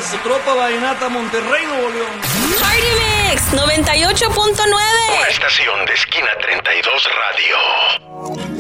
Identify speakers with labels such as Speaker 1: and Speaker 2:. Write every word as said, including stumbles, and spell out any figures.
Speaker 1: es Tropa Vallenata Monterrey, Nuevo León.
Speaker 2: Party Mix noventa y ocho punto nueve.
Speaker 3: Una estación de Esquina treinta y dos Radio.